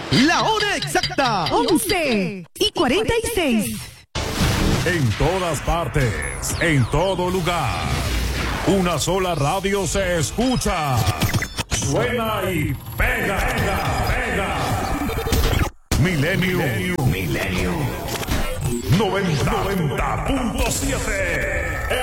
La hora exacta. 11:46. En todas partes, en todo lugar. Una sola radio se escucha. Suena y pega, pega. Milenio 90.7.